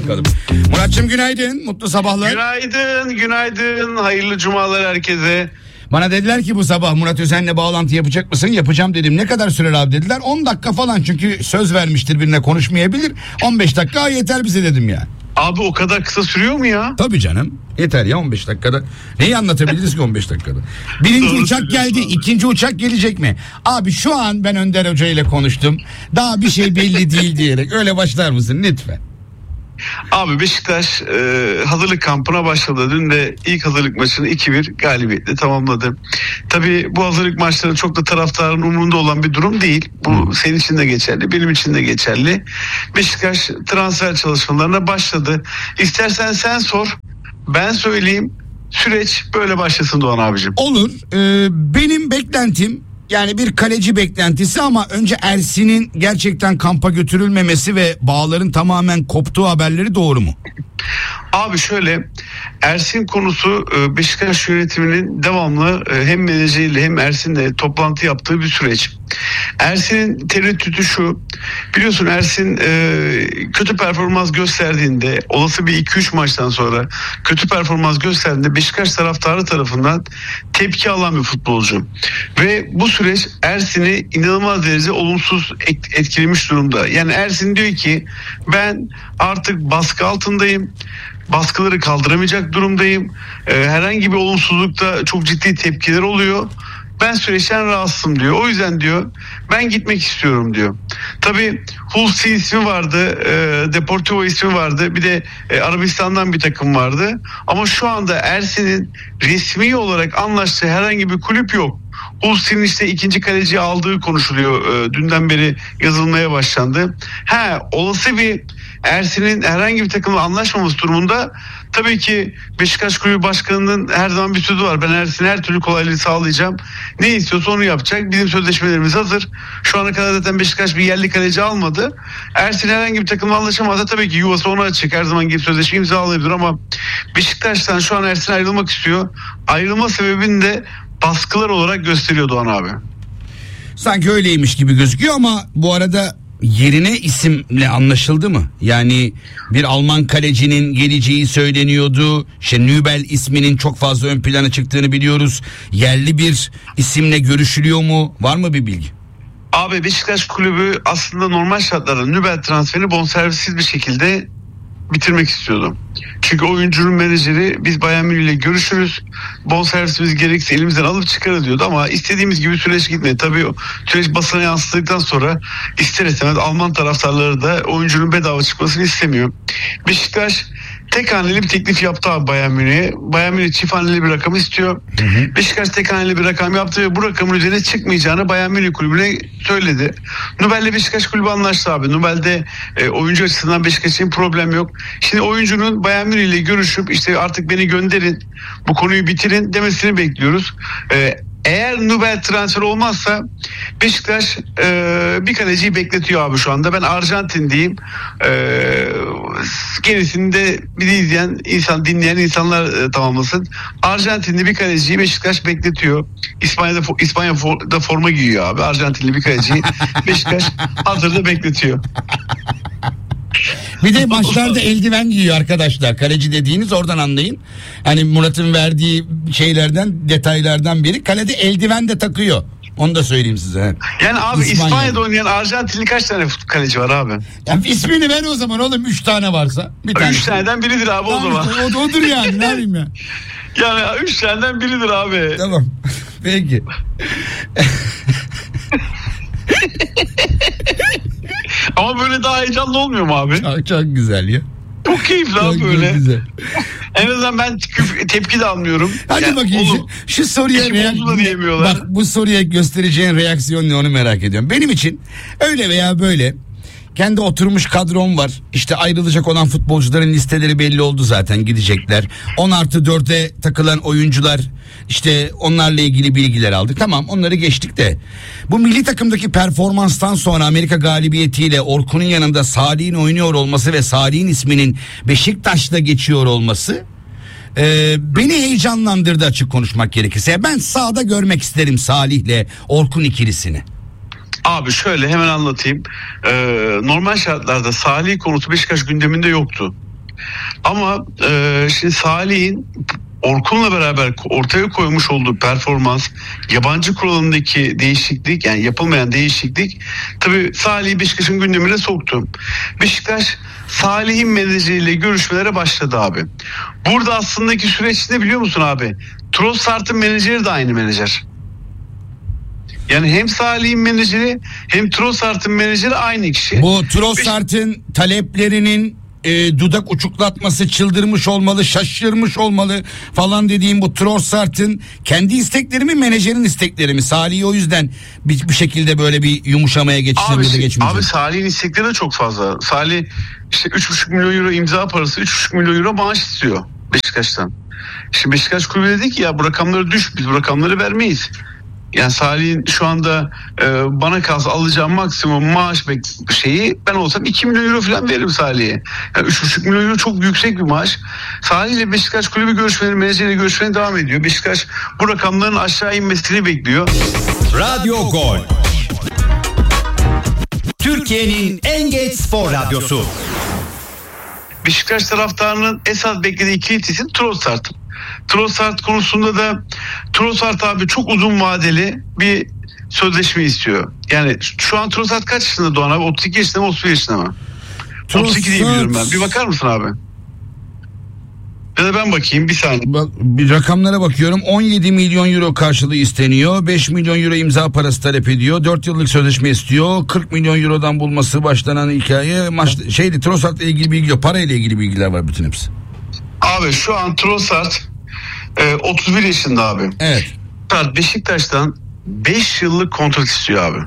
Bakalım. Muratçım günaydın, mutlu sabahlar. Günaydın. Hayırlı cumalar herkese. Bana dediler ki bu sabah Murat Özen'le bağlantı yapacak mısın? Yapacağım dedim. Ne kadar sürer abi dediler. 10 dakika falan, çünkü söz vermiştir birine, konuşmayabilir. 15 dakika yeter bize dedim ya. Abi o kadar kısa sürüyor mu ya? Tabii canım. Yeter ya 15 dakikada. Neyi anlatabiliriz ki 15 dakikada? Birinci uçak geldi. Abi. İkinci uçak gelecek mi? Abi şu an ben Önder Hoca ile konuştum. Daha bir şey belli değil diyerek. Öyle başlar mısın lütfen? Abi Beşiktaş hazırlık kampına başladı. Dün de ilk hazırlık maçını 2-1 galibiyetle tamamladı. Tabii bu hazırlık maçları çok da taraftarın umurunda olan bir durum değil. Bu senin için de geçerli, benim için de geçerli. Beşiktaş transfer çalışmalarına başladı. İstersen sen sor, ben söyleyeyim. Süreç böyle başlasın Doğan abicim. Olur. Benim beklentim, yani bir kaleci beklentisi, ama önce Ersin'in gerçekten kampa götürülmemesi ve bağların tamamen koptuğu haberleri doğru mu? Abi şöyle, Ersin konusu Beşiktaş yönetiminin devamlı hem menajeriyle hem Ersin'le toplantı yaptığı bir süreç. Ersin'in tereddütü şu: biliyorsun Ersin kötü performans gösterdiğinde, olası bir 2-3 maçtan sonra kötü performans gösterdiğinde Beşiktaş taraftarı tarafından tepki alan bir futbolcu. Ve bu süreç Ersin'i inanılmaz derecede olumsuz etkilemiş durumda. Yani Ersin diyor ki ben artık baskı altındayım. Baskıları kaldıramayacak durumdayım. Herhangi bir olumsuzlukta çok ciddi tepkiler oluyor. Ben süreçten rahatsızım diyor. O yüzden diyor ben gitmek istiyorum diyor. Tabii Hull City ismi vardı, Deportivo ismi vardı, bir de Arabistan'dan bir takım vardı. Ama şu anda Ersin'in resmi olarak anlaştığı herhangi bir kulüp yok. Hull City'nin işte ikinci kaleciyi aldığı konuşuluyor. Dünden beri yazılmaya başlandı. Olası bir Ersin'in herhangi bir takımla anlaşmaması durumunda tabii ki Beşiktaş Kulübü Başkanı'nın her zaman bir sözü var. Ben Ersin'e her türlü kolaylığı sağlayacağım. Ne istiyorsa onu yapacak. Bizim sözleşmelerimiz hazır. Şu ana kadar zaten Beşiktaş bir yerli kaleci almadı. Ersin herhangi bir takımla anlaşamazsa tabii ki yuvası ona açık. Her zaman gibi sözleşme imzalayabilir, ama Beşiktaş'tan şu an Ersin ayrılmak istiyor. Ayrılma sebebini de baskılar olarak gösteriyor Doğan abi. Sanki öyleymiş gibi gözüküyor, ama bu arada yerine isimle anlaşıldı mı? Yani bir Alman kalecinin geleceği söyleniyordu. Nübel isminin çok fazla ön plana çıktığını biliyoruz. Yerli bir isimle görüşülüyor mu? Var mı bir bilgi? Abi Beşiktaş Kulübü aslında normal şartlarda Nübel transferini bonservissiz bir şekilde bitirmek istiyordu. Çünkü oyuncunun menajeri biz Bayern Münih ile görüşürüz, bonservisimiz gerekirse elimizden alıp çıkarız diyordu, ama istediğimiz gibi süreç gitmedi. Tabii o süreç basına yansıdıktan sonra ister istemez Alman taraftarları da oyuncunun bedava çıkmasını istemiyor. Beşiktaş tek haneli bir teklif yaptı abi Bayern Münih'e. Bayern Münih çift haneli bir rakam istiyor. Beşiktaş tek haneli bir rakam yaptı ve bu rakamın üzerine çıkmayacağını Bayern Münih kulübüne söyledi. Nübel'le Beşiktaş kulübü anlaştı abi. Nübel'de oyuncu açısından Beşiktaş için problem yok. Şimdi oyuncunun Bayern Münih ile görüşüp işte artık beni gönderin, bu konuyu bitirin demesini bekliyoruz. Eğer Nübel transfer olmazsa Beşiktaş bir kaleciyi bekletiyor abi şu anda. Ben Arjantin diyeyim. Gerisini de bizi dinleyen insanlar tamamlasın. Arjantinli bir kaleciyi Beşiktaş bekletiyor. İspanya'da forma giyiyor abi. Arjantinli bir kaleciyi Beşiktaş hazırda bekletiyor. Bir de maçlarda eldiven giyiyor arkadaşlar. Kaleci dediğiniz, oradan anlayın. Hani Murat'ın verdiği şeylerden, detaylardan biri. Kalede eldiven de takıyor. Onu da söyleyeyim size. Yani abi İspanya'da oynayan Arjantinli kaç tane kaleci var abi? Yani ismini ver o zaman oğlum, 3 tane varsa. 3 taneden biridir abi o zaman. Odur yani, ne yapayım ya. Yani 3 taneden biridir abi. Tamam. Peki. Ama böyle daha heyecanlı olmuyor mu abi? Çok güzel ya. Çok keyifli abi böyle. Çok güzel. En azından ben tepki de almıyorum. Hadi yani bakayım şu soruya bak, bu soruya göstereceğin reaksiyon ne, onu merak ediyorum. Benim için öyle veya böyle kendi oturmuş kadrom var. İşte ayrılacak olan futbolcuların listeleri belli oldu zaten, gidecekler. 10+4'e takılan oyuncular, işte onlarla ilgili bilgiler aldık. Tamam, onları geçtik de bu milli takımdaki performanstan sonra Amerika galibiyetiyle Orkun'un yanında Salih'in oynuyor olması ve Salih'in isminin Beşiktaş'ta geçiyor olması beni heyecanlandırdı, açık konuşmak gerekirse. Ben sahada görmek isterim Salih'le Orkun ikilisini. Abi şöyle hemen anlatayım. Normal şartlarda Salih konusu Beşiktaş gündeminde yoktu. Ama şimdi Salih'in Orkun'la beraber ortaya koymuş olduğu performans, yabancı kuralındaki değişiklik, yani yapılmayan değişiklik tabii Salih'i Beşiktaş'ın gündemine soktu. Beşiktaş Salih'in menajeriyle görüşmelere başladı abi. Burada aslındaki süreç ne biliyor musun abi? Trossard'ın menajeri de aynı menajer. Yani hem Salih'in menajeri hem Trossard'ın menajeri aynı kişi. Bu Trossard'ın taleplerinin dudak uçuklatması, çıldırmış olmalı, şaşırmış olmalı falan dediğim bu Trossard'ın kendi istekleri mi, menajerin istekleri mi? Salih'i o yüzden bir şekilde böyle bir yumuşamaya geçmeyecek. Abi Salih'in istekleri de çok fazla. Salih işte 3,5 milyon euro imza parası, 3,5 milyon euro maaş istiyor Beşiktaş'tan. Şimdi Beşiktaş kulübü dedi ki ya bu rakamları düş, biz bu rakamları vermeyiz. Yani Salih'in şu anda bana kalsa alacağım maksimum maaş şeyi, ben olsam 2 milyon euro falan veririm Salih'e. Yani 3,5 milyon euro çok yüksek bir maaş. Salih ile Beşiktaş kulübü görüşmeleri, menajeriyle görüşmeleri devam ediyor. Beşiktaş bu rakamların aşağı inmesini bekliyor. Radyo Gol, Türkiye'nin en geç spor radyosu. Beşiktaş taraftarının esas beklediği kilit isim Trossard. Trossard konusunda da Trossard abi çok uzun vadeli bir sözleşme istiyor. Yani şu an Trossard kaç yaşında Doğan abi? 32 yaşında mı, 31 yaşında mı? 32 diye biliyorum ben. Bir bakar mısın abi? Ya da ben bakayım bir saniye. Bir rakamlara bakıyorum. 17 milyon euro karşılığı isteniyor. 5 milyon euro imza parası talep ediyor. 4 yıllık sözleşme istiyor. 40 milyon eurodan bulması başlanan hikaye. Trossard'la ilgili bilgi yok. Parayla ilgili bilgiler var bütün hepsi. Abi şu an Trossard 31 yaşında abi. Evet. Beşiktaş'tan 5 yıllık kontrat istiyor abi.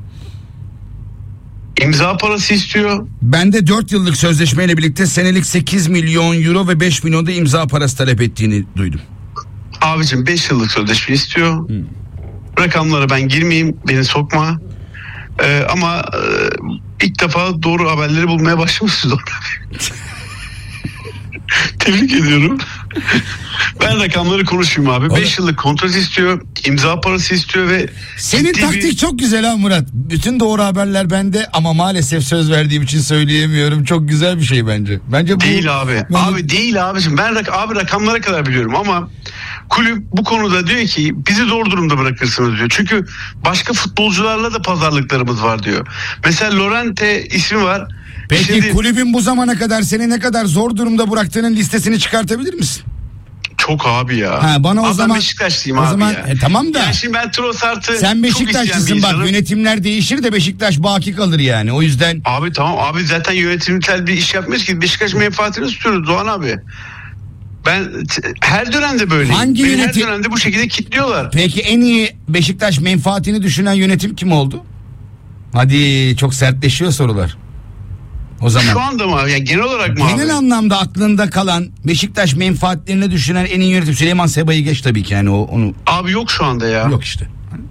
İmza parası istiyor. Ben de 4 yıllık sözleşmeyle birlikte senelik 8 milyon euro ve 5 milyon da imza parası talep ettiğini duydum. Abicim 5 yıllık sözleşme istiyor. Rakamlara ben girmeyeyim, beni sokma. Ama ilk defa doğru haberleri bulmaya başlamışsınız. Tebrik ediyorum. Ben rakamları konuşayım abi. 5 yıllık kontrat istiyor, imza parası istiyor ve senin taktik çok güzel ha Murat. Bütün doğru haberler bende ama maalesef söz verdiğim için söyleyemiyorum. Çok güzel bir şey bence. Bence bu değil abi. Abi değil abicim. Ben rakamlara kadar biliyorum ama kulüp bu konuda diyor ki bizi zor durumda bırakırsınız diyor. Çünkü başka futbolcularla da pazarlıklarımız var diyor. Mesela Lorente ismi var. Peki şimdi, kulübün bu zamana kadar seni ne kadar zor durumda bıraktığının listesini çıkartabilir misin? Çok abi ya. Bana o zaman Beşiktaşlıyım o abi zaman, ya. Tamam da. Yani şimdi ben Trossard'ı sen Beşiktaşlısın bak, yönetimler değişir de Beşiktaş baki kalır yani. O yüzden. Abi tamam abi, zaten yönetimsel bir iş yapmıyoruz ki. Beşiktaş menfaatini tutuyoruz Doğan abi. Ben her dönemde böyleyim. Hangi yönetim? Her dönemde bu şekilde kilitliyorlar. Peki en iyi Beşiktaş menfaatini düşünen yönetim kim oldu? Hadi çok sertleşiyor sorular. O zaman. Şu anda mı abi? Yani genel olarak mı abi? Genel anlamda aklında kalan Beşiktaş menfaatlerini düşünen en iyi yönetim Süleyman Seba'yı geç tabii ki yani onu. Abi yok şu anda ya. Yok işte.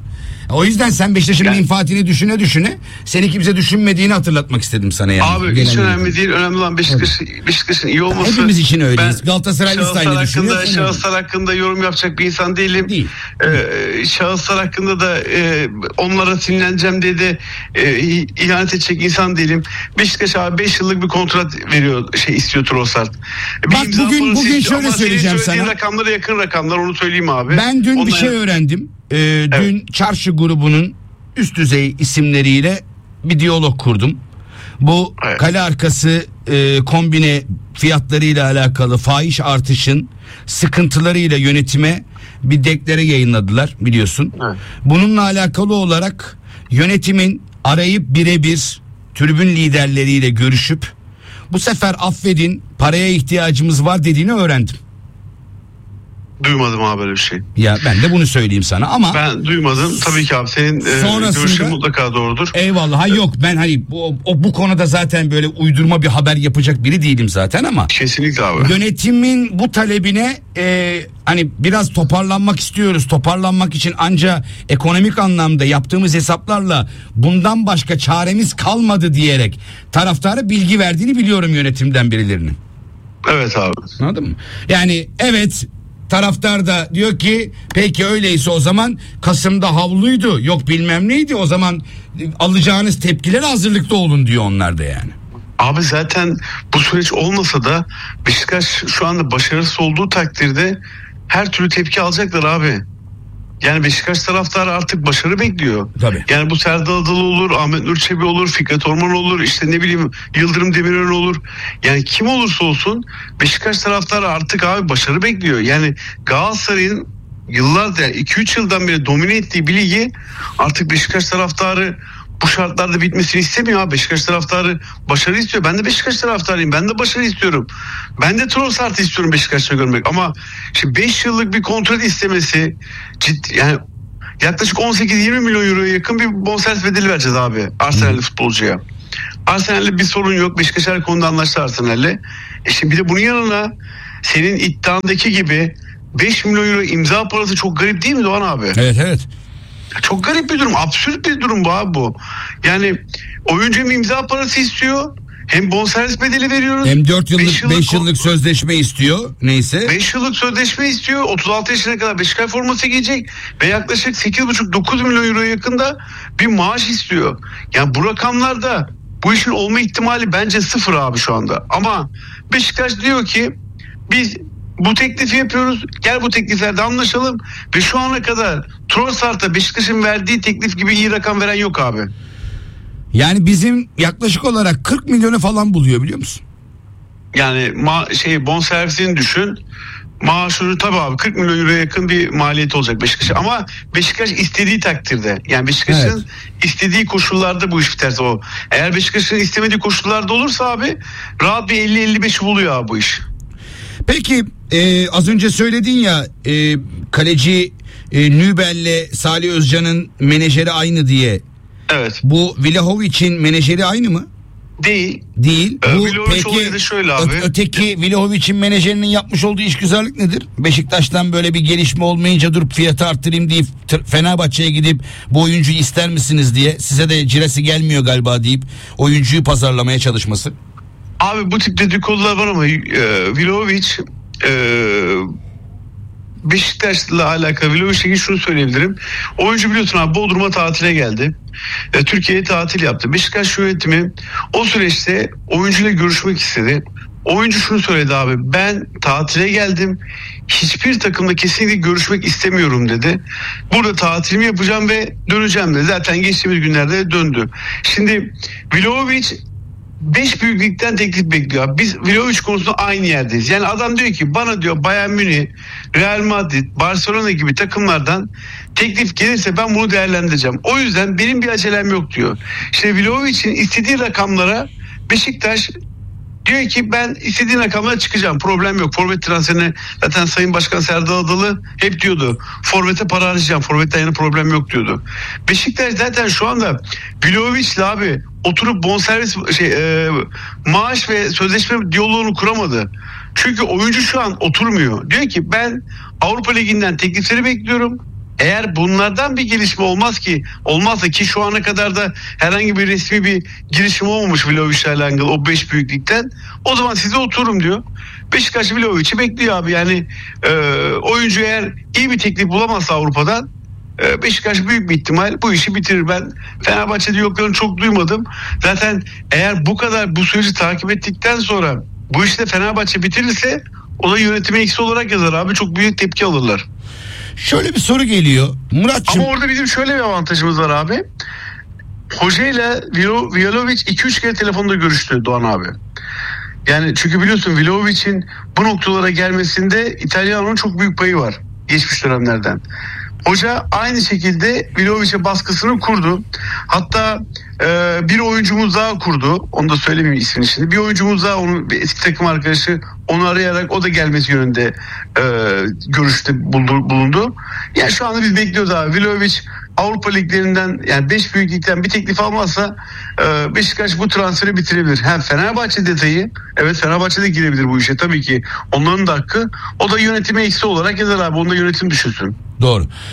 O yüzden sen Beşiktaş'ın menfaatini düşüne seni kimse düşünmediğini hatırlatmak istedim sana yani. Abi hiç önemli değil. Önemli olan Beşiktaş'ın iyi olması. Hepimiz için öyleyiz. Galatasaraylı aynı düşünüyor. Şahıslar hakkında yorum yapacak bir insan değilim. Değil. Şahıslar hakkında da onlara sinirleneceğim diye de ihanet edecek insan değilim. Beşiktaş abi 5 yıllık bir kontrat istiyor Trossard. Bak bugün şöyle söyleyeceğim sana. Rakamlara yakın rakamlar, onu söyleyeyim abi. Ben dün bir şey öğrendim. Dün Çarşı grubunun üst düzey isimleriyle bir diyalog kurdum. Bu kale arkası kombine fiyatlarıyla alakalı fahiş artışın sıkıntılarıyla yönetime bir deklare yayınladılar biliyorsun. Evet. Bununla alakalı olarak yönetimin arayıp birebir tribün liderleriyle görüşüp bu sefer affedin paraya ihtiyacımız var dediğini öğrendim. Duymadım abi böyle bir şey. Ya ben de bunu söyleyeyim sana ama. Ben duymadım. Tabii ki abi senin görüşün mutlaka doğrudur. Eyvallah. Yok ben hani bu konuda zaten böyle uydurma bir haber yapacak biri değilim zaten ama. Kesinlikle abi. Yönetimin bu talebine hani biraz toparlanmak istiyoruz. Toparlanmak için ancak ekonomik anlamda yaptığımız hesaplarla bundan başka çaremiz kalmadı diyerek taraftara bilgi verdiğini biliyorum yönetimden birilerinin. Evet abi. Anladın mı? Yani evet. Taraftar da diyor ki peki öyleyse o zaman Kasım'da havluydu yok bilmem neydi, o zaman alacağınız tepkiler hazırlıklı olun diyor onlar da yani. Abi zaten bu süreç olmasa da Beşiktaş şu anda başarısız olduğu takdirde her türlü tepki alacaklar abi. Yani Beşiktaş taraftarı artık başarı bekliyor. Tabii. Yani bu Serdar Adalı olur, Ahmet Nur Çebi olur, Fikret Orman olur, işte ne bileyim Yıldırım Demirören olur. Yani kim olursa olsun Beşiktaş taraftarı artık abi başarı bekliyor. Yani Galatasaray'ın yıllardır 2-3 yıldan beri domine ettiği bir ligi artık Beşiktaş taraftarı bu şartlarda bitmesini istemiyor abi. Beşiktaş taraftarı başarı istiyor. Ben de Beşiktaş taraftarıyım. Ben de başarı istiyorum. Ben de Trossard'ı istiyorum Beşiktaş'ta görmek. Ama şimdi 5 yıllık bir kontrat istemesi ciddi, yani yaklaşık 18-20 milyon euroya yakın bir bonservis bedeli vereceğiz abi Arsenal'li futbolcuya. Arsenal'le bir sorun yok. Beşiktaş her konuda anlaştı Arsenal'le. Şimdi bir de bunun yanına senin iddiandaki gibi 5 milyon euro imza parası çok garip değil mi Doğan abi? Evet. Çok garip bir durum. Absürt bir durum bu abi bu. Yani oyuncu hem imza parası istiyor, hem bonservis bedeli veriyoruz. Hem 5 yıllık sözleşme istiyor. Neyse. 5 yıllık sözleşme istiyor. 36 yaşına kadar Beşiktaş forması giyecek ve yaklaşık 8,5-9 milyon euroya yakında bir maaş istiyor. Yani bu rakamlarda bu işin olma ihtimali bence sıfır abi şu anda. Ama Beşiktaş diyor ki biz bu teklifi yapıyoruz. Gel bu tekliflerde anlaşalım. Ve şu ana kadar Trossard'a Beşiktaş'ın verdiği teklif gibi iyi rakam veren yok abi. Yani bizim yaklaşık olarak 40 milyonu falan buluyor biliyor musun? Yani bonservisini düşün. Maaşını tabii abi 40 milyon euroya yakın bir maliyeti olacak Beşiktaş'a. Ama Beşiktaş istediği takdirde. Yani Beşiktaş'ın istediği koşullarda bu iş biterse o. Eğer Beşiktaş'ın istemediği koşullarda olursa abi rahat bir 50-55 buluyor abi bu iş. Peki az önce söyledin ya kaleci Nübel'le Salih Özcan'ın menajeri aynı diye. Evet. Bu Vlahovic'in menajeri aynı mı? Değil. Bu Vlahovic olayı da şöyle abi. Öteki Vlahovic'in menajerinin yapmış olduğu işgüzarlık nedir? Beşiktaş'tan böyle bir gelişme olmayınca durup fiyatı arttırayım deyip Fenerbahçe'ye gidip bu oyuncuyu ister misiniz diye, size de ciresi gelmiyor galiba deyip oyuncuyu pazarlamaya çalışması. Abi bu tip dedikodular var ama Vlahovic Beşiktaş'la alakalı Vlahovic'e şunu söyleyebilirim. Oyuncu biliyorsun abi Bodrum'a tatile geldi. Türkiye'ye tatil yaptı. Beşiktaş yönetimi o süreçte oyuncuyla görüşmek istedi. Oyuncu şunu söyledi abi, ben tatile geldim, hiçbir takımla kesinlikle görüşmek istemiyorum dedi. Burada tatilimi yapacağım ve döneceğim dedi. Zaten geçtiğimiz günlerde döndü. Şimdi Vlahovic 5 büyük ligden teklif bekliyor. Biz Vlahovic konusunda aynı yerdeyiz. Yani adam diyor ki bana diyor Bayern Münih, Real Madrid, Barcelona gibi takımlardan teklif gelirse ben bunu değerlendireceğim. O yüzden benim bir acelem yok diyor. İşte Vlahovic'in istediği rakamlara Beşiktaş diyor ki ben istediğin rakamlara çıkacağım. Problem yok. Forvet transferine zaten Sayın Başkan Serdar Adalı hep diyordu. Forvete para harcayacağım. Forvetten yana problem yok diyordu. Beşiktaş zaten şu anda Vlahovic'le abi oturup bonservis maaş ve sözleşme diyaloğunu kuramadı. Çünkü oyuncu şu an oturmuyor. Diyor ki ben Avrupa Ligi'nden teklifleri bekliyorum. Eğer bunlardan bir gelişme olmazsa ki şu ana kadar da herhangi bir resmi bir girişim olmamış Vlahovic'le alakalı o 5 büyüklükten, o zaman size otururum diyor. Beşiktaş Vlahovic'i bekliyor abi. Yani oyuncu eğer iyi bir teklif bulamazsa Avrupa'dan Beşiktaş büyük bir ihtimal bu işi bitirir. Ben Fenerbahçe diyaloglarını çok duymadım. Zaten eğer bu kadar bu süreci takip ettikten sonra bu işi de Fenerbahçe bitirirse o da yönetime eksi olarak yazar abi. Çok büyük tepki alırlar. Şöyle bir soru geliyor Muratçığım. Ama orada bizim şöyle bir avantajımız var abi. Hoca ile Vlahovic 2-3 kere telefonda görüştü Doğan abi. Yani çünkü biliyorsun Vlahovic'in bu noktalara gelmesinde İtalyan'ın çok büyük payı var geçmiş dönemlerden. Hoca aynı şekilde Vlahovic'e baskısını kurdu. Hatta bir oyuncumuz daha kurdu. Onu da söylemeyeyim ismini şimdi. Bir oyuncumuz daha, onun eski takım arkadaşı, onu arayarak o da gelmesi yönünde görüşte bulundu. Yani şu anda biz bekliyoruz abi. Vlahovic Avrupa liglerinden, yani 5 büyük ligden bir teklif almazsa Beşiktaş bu transferi bitirebilir. Hem Fenerbahçe detayı, evet Fenerbahçe de girebilir bu işe tabii ki. Onların da hakkı. O da yönetime eksi olarak yazar abi. Onu da yönetim düşünsün. Doğru.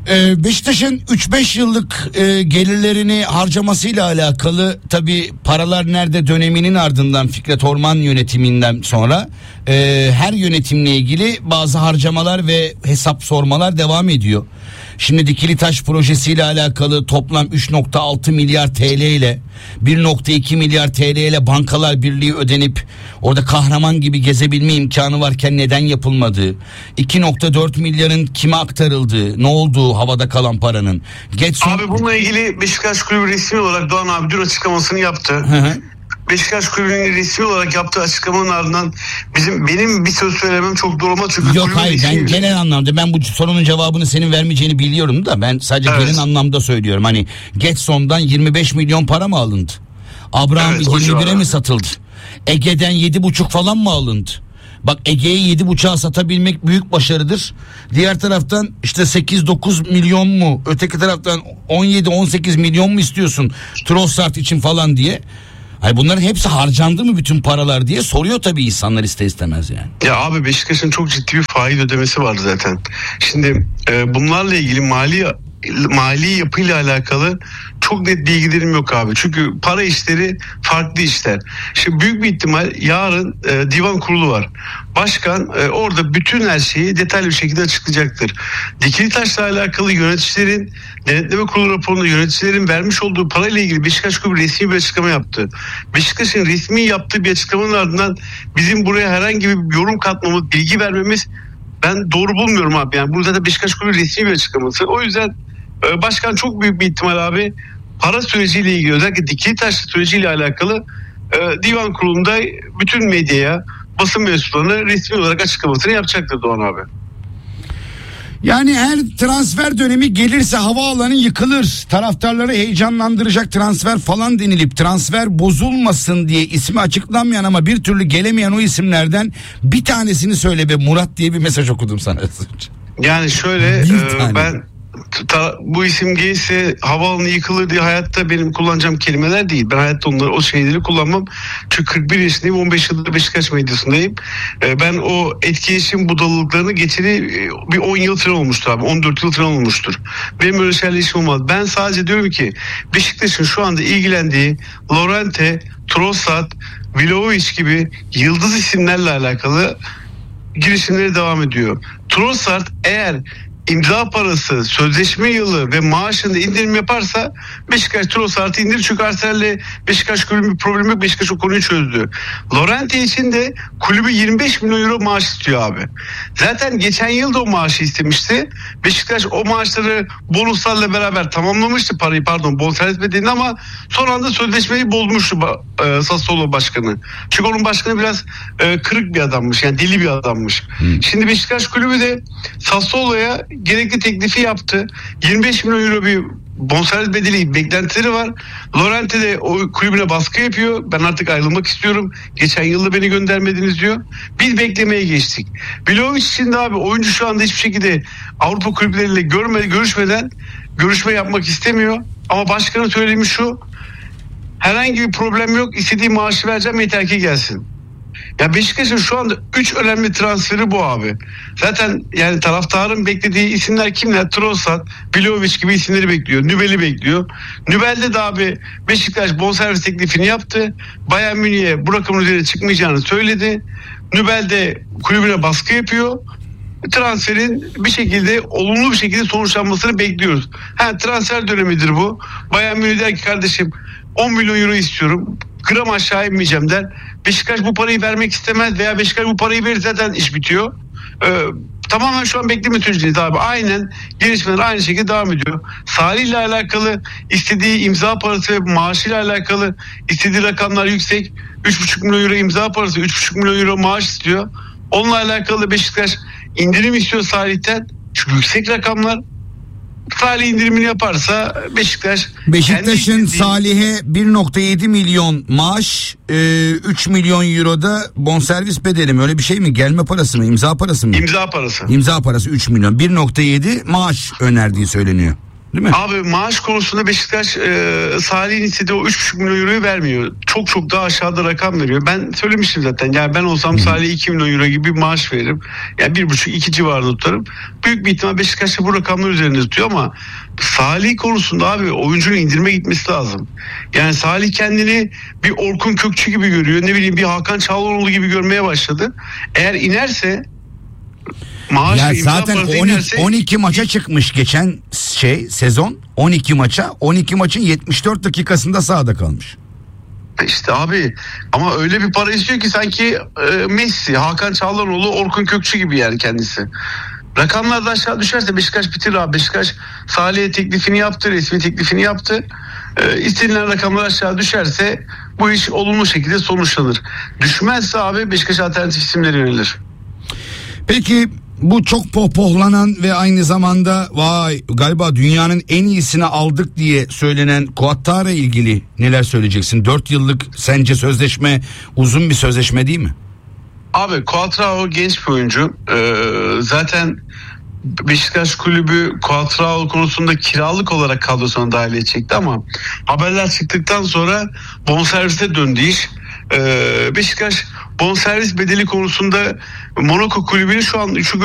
Beşiktaş'ın 3-5 yıllık gelirlerini harcamasıyla alakalı tabii paralar nerede döneminin ardından Fikret Orman yönetiminden sonra her yönetimle ilgili bazı harcamalar ve hesap sormalar devam ediyor. Şimdi Dikili Taş projesiyle alakalı toplam 3.6 milyar TL ile 1.2 milyar TL ile Bankalar Birliği ödenip orada kahraman gibi gezebilme imkanı varken neden yapılmadığı, 2.4 milyarın kime aktarıldığı, ne olduğu havada kalan paranın. Abi bununla ilgili Beşiktaş Kulübü resmi olarak Doğan abi dün açıklamasını yaptı. Hı. Beşiktaş Kulübü'nün resmi olarak yaptığı açıklamanın ardından benim bir söz söylemem çok doğru olmaz çünkü yok hayır ben genel anlamda ben bu sorunun cevabını senin vermeyeceğini biliyorum da ben sadece genel anlamda söylüyorum. Hani Getson'dan 25 milyon para mı alındı? Abraham Evet, 21'e mi satıldı? Ege'den 7,5 falan mı alındı? Bak Ege'yi 7,5'a satabilmek büyük başarıdır. Diğer taraftan işte 8-9 milyon mu? Öteki taraftan 17-18 milyon mu istiyorsun? Trossard için falan diye. Hani bunların hepsi harcandı mı bütün paralar diye soruyor tabii insanlar ister istemez yani. Ya abi Beşiktaş'ın çok ciddi bir faiz ödemesi var zaten. Şimdi bunlarla ilgili mali yapıyla alakalı çok net bilgilerim yok abi. Çünkü para işleri farklı işler. Şimdi büyük bir ihtimal yarın divan kurulu var. Başkan orada bütün her şeyi detaylı bir şekilde açıklayacaktır. Dikili Taş'la alakalı yöneticilerin denetleme kurulu raporunda yöneticilerin vermiş olduğu parayla ilgili Beşiktaş Kulübü resmi bir açıklama yaptı. Beşiktaş'ın resmi yaptığı bir açıklamanın ardından bizim buraya herhangi bir yorum katmamız, bilgi vermemiz ben doğru bulmuyorum abi. Yani burada da Beşiktaş Kulübü resmi bir açıklaması. O yüzden başkan çok büyük bir ihtimal abi para süreciyle ilgili özellikle Dikili Taş süreciyle alakalı divan kurulunda bütün medyaya, basın mensuplarına resmi olarak açıklamasını yapacaktır Doğan abi. Yani her transfer dönemi gelirse havaalanı yıkılır, taraftarları heyecanlandıracak transfer falan denilip transfer bozulmasın diye ismi açıklanmayan ama bir türlü gelemeyen o isimlerden bir tanesini söyle be Murat diye bir mesaj okudum sana. Yani şöyle ben bu isim gelirse havaalanı yıkılır diye hayatta benim kullanacağım kelimeler değil. Ben hayatta o şeyleri kullanmam. Çünkü 41 yaşındayım, 15 yıldır Beşiktaş medyasındayım. Ben o etkileşim budalalıklarını geçeli bir 10 yıl falan olmuştur abi. 14 yıl falan olmuştur. Benim öyle şeylerle işim olmaz. Ben sadece diyorum ki Beşiktaş'ın şu anda ilgilendiği Llorente, Trossard, Vlahovic gibi yıldız isimlerle alakalı girişimleri devam ediyor. Trossard eğer imza parası, sözleşme yılı ve maaşında indirim yaparsa Beşiktaş Trossard'ı indirir. Çünkü Arsenal'le Beşiktaş kulübü bir problemi yok. Beşiktaş o konuyu çözdü. Llorente için de kulübü 25 milyon euro maaş istiyor abi. Zaten geçen yıl da o maaşı istemişti. Beşiktaş o maaşları bonuslarla beraber tamamlamıştı parayı bonservis bedelini ama son anda sözleşmeyi bozmuştu Sassuolo başkanı. Çünkü onun başkanı biraz kırık bir adammış. Yani deli bir adammış. Şimdi Beşiktaş kulübü de Sassuolo'ya gerekli teklifi yaptı. 25 milyon euro bir bonservis bedeli beklentileri var. Llorente de o kulübüne baskı yapıyor. Ben artık ayrılmak istiyorum. Geçen yılda beni göndermediniz diyor. Biz beklemeye geçtik. Vlahovic için de abi oyuncu şu anda hiçbir şekilde Avrupa kulüpleriyle görüşmeden görüşme yapmak istemiyor. Ama başkanın söylemi şu: herhangi bir problem yok. İstediği maaşı vereceğim, yeter ki gelsin. Ya Beşiktaş'ın şu anda 3 önemli transferi bu abi. Zaten yani taraftarın beklediği isimler kimler? Trossard, Vlahovic gibi isimleri bekliyor. Nübel'i bekliyor. Nübel'de de abi Beşiktaş bonservis teklifini yaptı. Bayern Münih'e bu rakamın üzerine çıkmayacağını söyledi. Nübel de kulübüne baskı yapıyor. Transferin bir şekilde olumlu bir şekilde sonuçlanmasını bekliyoruz. Transfer dönemidir bu. Bayern Münih der ki kardeşim 10 milyon euro istiyorum. Gram aşağı inmeyeceğim der. Beşiktaş bu parayı vermek istemez veya Beşiktaş bu parayı verir, zaten iş bitiyor. Tamamen şu an bekleme sürecindeyiz abi. Aynen gelişmeler aynı şekilde devam ediyor. Salih ile alakalı istediği imza parası ve maaşıyla alakalı istediği rakamlar yüksek. 3,5 milyon euro imza parası, 3,5 milyon euro maaş istiyor. Onunla alakalı Beşiktaş indirim istiyor Salih'ten. Çünkü yüksek rakamlar. Salih indirimini yaparsa Beşiktaş'ın Salih'e 1.7 milyon maaş, 3 milyon euroda bonservis bedeli mi, öyle bir şey mi, gelme parası mı, imza parası mı? İmza parası. İmza parası 3 milyon, 1.7 maaş önerdiği söyleniyor. Değil mi? Abi maaş konusunda Beşiktaş Salih'in istediği o 3,5 milyon euroyu vermiyor. Çok çok daha aşağıda rakam veriyor. Ben söylemiştim zaten. Yani ben olsam Salih'e 2 milyon euro gibi bir maaş veririm. Yani 1,5-2 civarında tutarım. Büyük bir ihtimal Beşiktaş'ta bu rakamlar üzerinde tutuyor ama Salih konusunda abi oyuncunun indirime gitmesi lazım. Yani Salih kendini bir Orkun Kökçü gibi görüyor. Ne bileyim bir Hakan Çalhanoğlu gibi görmeye başladı. Eğer inerse maaş Ya ve imza zaten parası 12 maça çıkmış geçen sezon. 12 maçın 74 dakikasında sahada kalmış. İşte abi ama öyle bir para istiyor ki sanki Messi, Hakan Çalhanoğlu, Orkun Kökçü gibi yani kendisi. Rakamlar da aşağı düşerse Beşiktaş bitirir abi. Beşiktaş Salih'e teklifini yaptı, resmi teklifini yaptı. İstenilen rakamlar aşağı düşerse bu iş olumlu şekilde sonuçlanır. Düşmezse abi Beşiktaş alternatif isimlere yönelir. Peki bu çok pohpohlanan ve aynı zamanda vay galiba dünyanın en iyisini aldık diye söylenen Kuattara ilgili neler söyleyeceksin? 4 yıllık sence sözleşme uzun bir sözleşme değil mi? Abi Cuadrao genç bir oyuncu. Zaten Beşiktaş kulübü Cuadrao konusunda kiralık olarak kadrosuna dahil edecekti ama haberler çıktıktan sonra bonservise döndü iş. Beşiktaş bonservis bedeli konusunda Monaco kulübünü şu an